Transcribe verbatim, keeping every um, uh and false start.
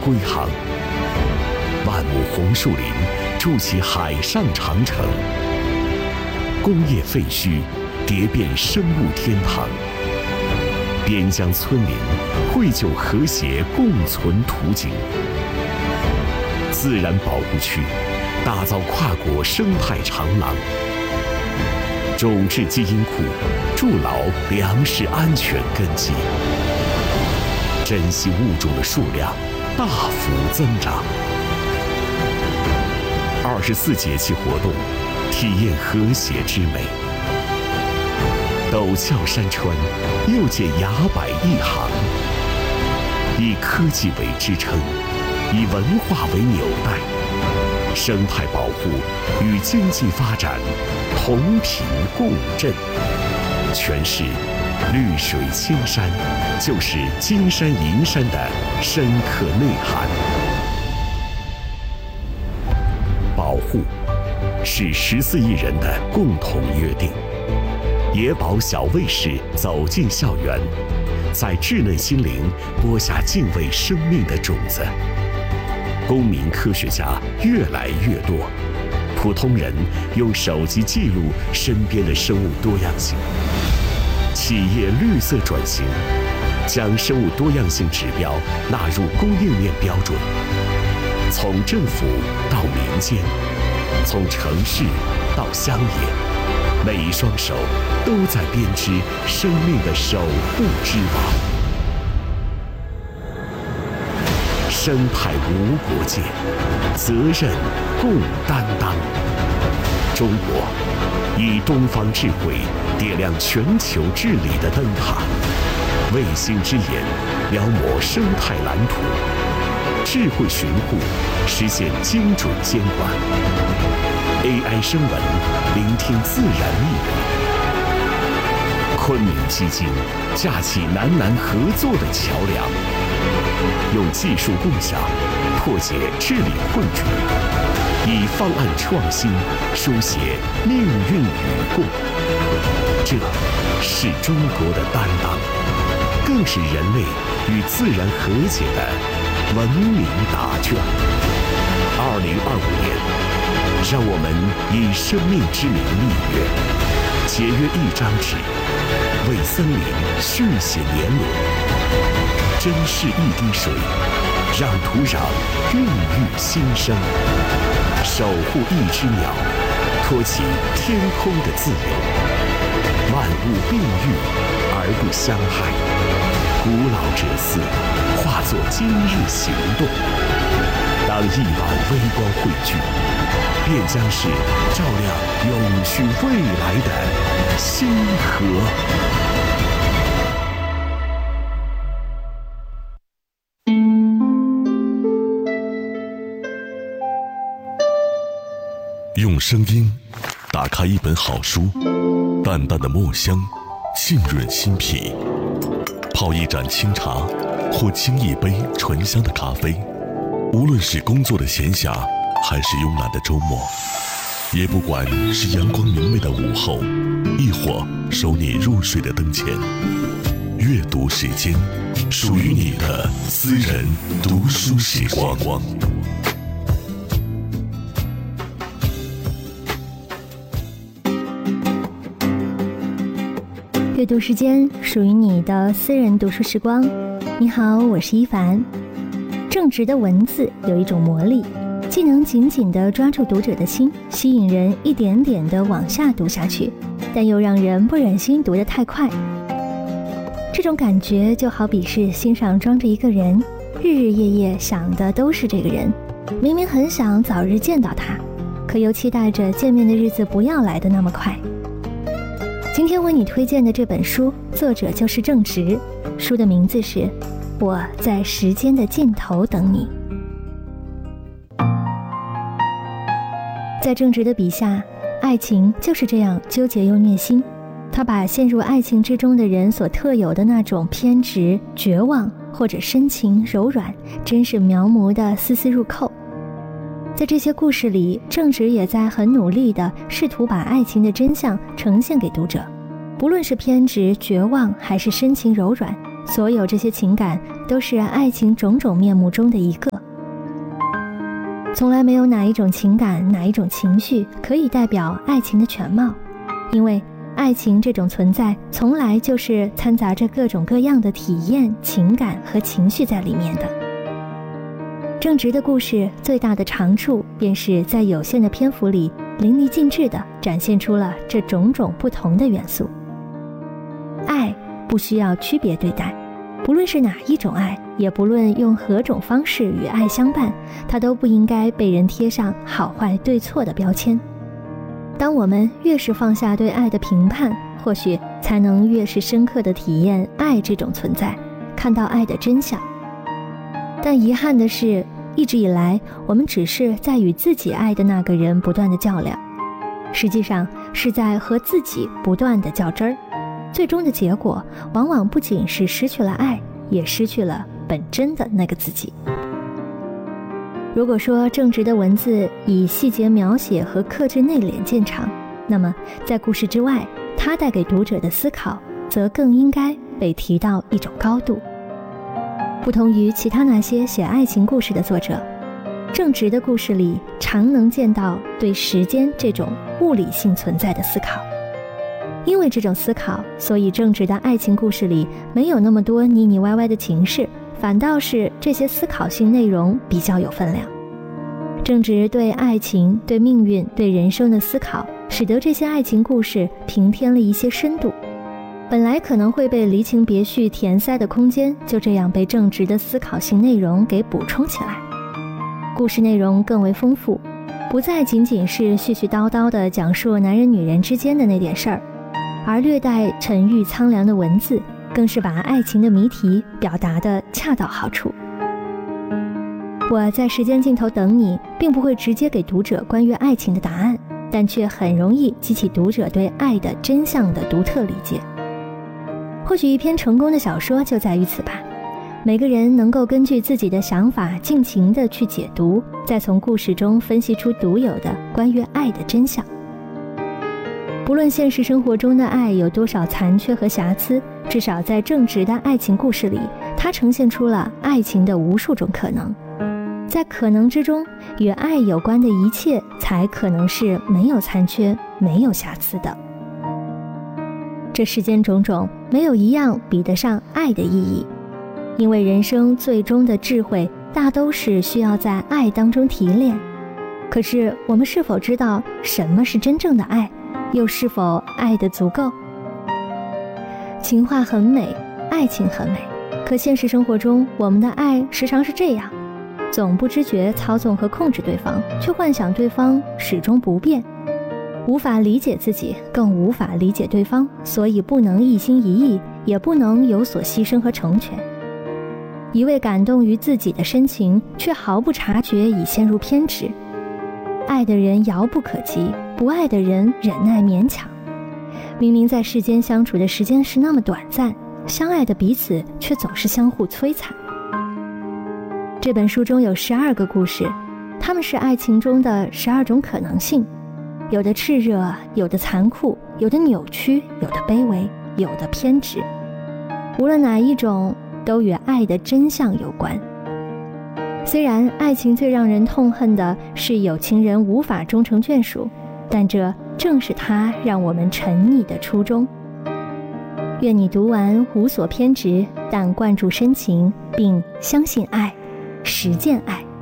归航。万亩红树林筑起海上长城，工业废墟叠遍生物天堂，边疆村民绘就和谐共存图景。自然保护区打造跨国生态长廊，种质基因库筑牢粮食安全根基，珍稀物种的数量大幅增长。二十四节气活动，体验和谐之美。陡峭山川又见崖柏一行，以科技为支撑，以文化为纽带，生态保护与经济发展同频共振。诠释绿水青山就是金山银山的深刻内涵。保护是十四亿人的共同约定。野保小卫士走进校园，在稚嫩心灵播下敬畏生命的种子。公民科学家越来越多，普通人用手机记录身边的生物多样性。企业绿色转型，将生物多样性指标纳入供应链标准。从政府到民间，从城市到乡野，每一双手都在编织生命的守护之网。生态无国界，责任共担当。中国以东方智慧点亮全球治理的灯塔，卫星之眼描摹生态蓝图，智慧巡护实现精准监管。A I 声纹聆听自然密语。昆明基金架起南南合作的桥梁，用技术共享破解治理困局，以方案创新书写命运与共。这是中国的担当，更是人类与自然和解的文明答卷。二零二五年，让我们以生命之名立约，节约一张纸，为森林续写年轮，珍视一滴水，让土壤孕育新生，守护一只鸟，托起天空的自由。万物并育而不相害，古老哲思化作今日行动。当一晚微光汇聚，便将是照亮永续未来的星河。 用声音打开一本好书，淡淡的墨香浸润心脾，泡一盏清茶或沏一杯醇香的咖啡。无论是工作的闲暇还是慵懒的周末，也不管是阳光明媚的午后，亦或收你入睡的灯前，阅读时间，属于你的私人读书时光。 阅读时间，属于你的私人读书时光。你好，我是一凡。正直的文字有一种魔力，既能紧紧地抓住读者的心，吸引人一点点地往下读下去，但又让人不忍心读得太快。这种感觉就好比是心上装着一个人，日日夜夜想的都是这个人，明明很想早日见到他，可又期待着见面的日子不要来得那么快。今天为你推荐的这本书，作者就是郑直，书的名字是《我在时间的尽头等你》。在郑直的笔下，爱情就是这样纠结又虐心。他把陷入爱情之中的人所特有的那种偏执、绝望或者深情柔软，真是描摹的丝丝入扣。在这些故事里，郑直也在很努力地试图把爱情的真相呈现给读者，不论是偏执、绝望还是深情柔软，所有这些情感都是爱情种种面目中的一个。 从来没有哪一种情感，哪一种情绪可以代表爱情的全貌，因为爱情这种存在从来就是掺杂着各种各样的体验、情感和情绪在里面的。正直的故事最大的长处便是在有限的篇幅里淋漓尽致地展现出了这种种不同的元素。爱不需要区别对待，不论是哪一种爱，也不论用何种方式与爱相伴，它都不应该被人贴上好坏对错的标签。当我们越是放下对爱的评判，或许才能越是深刻地体验爱这种存在，看到爱的真相。但遗憾的是，一直以来我们只是在与自己爱的那个人不断地较量，实际上是在和自己不断地较真儿，最终的结果往往不仅是失去了爱，也失去了本真的那个自己。如果说正直的文字以细节描写和克制内敛见长，那么在故事之外，它带给读者的思考则更应该被提到一种高度。不同于其他那些写爱情故事的作者，正直的故事里常能见到对时间这种物理性存在的思考。因为这种思考，所以正直的爱情故事里没有那么多腻腻歪歪的情事，反倒是这些思考性内容比较有分量。正直对爱情、对命运、对人生的思考，使得这些爱情故事平添了一些深度。本来可能会被离情别绪填塞的空间，就这样被正直的思考性内容给补充起来。故事内容更为丰富，不再仅仅是絮絮叨叨地讲述男人女人之间的那点事儿，而略带沉郁苍凉的文字，更是把爱情的谜题表达得恰到好处。我在时间尽头等你，并不会直接给读者关于爱情的答案，但却很容易激起读者对爱的真相的独特理解。或许一篇成功的小说就在于此吧，每个人能够根据自己的想法尽情地去解读，再从故事中分析出独有的关于爱的真相。不论现实生活中的爱有多少残缺和瑕疵，至少在正直的爱情故事里，它呈现出了爱情的无数种可能。在可能之中，与爱有关的一切才可能是没有残缺、没有瑕疵的。这世间种种，没有一样比得上爱的意义，因为人生最终的智慧大都是需要在爱当中提炼。可是我们是否知道什么是真正的爱，又是否爱得足够？情话很美，爱情很美，可现实生活中，我们的爱时常是这样，总不知觉操纵和控制对方，却幻想对方始终不变，无法理解自己，更无法理解对方，所以不能一心一意，也不能有所牺牲和成全。一味感动于自己的深情，却毫不察觉已陷入偏执。爱的人遥不可及，不爱的人忍耐勉强。明明在世间相处的时间是那么短暂，相爱的彼此却总是相互摧残。这本书中有十二个故事，它们是爱情中的十二种可能性，有的炽热，有的残酷，有的扭曲，有的卑微，有的偏执。无论哪一种，都与爱的真相有关。虽然爱情最让人痛恨的是有情人无法终成眷属，但这正是它让我们沉溺的初衷。愿你读完无所偏执，但灌注深情，并相信爱，实践爱。